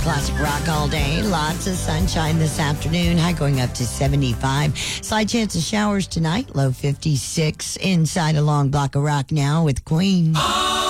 classic rock all day. Lots of sunshine this afternoon. High going up to 75. Slight chance of showers tonight. Low 56. Inside a long block of rock now with Queen.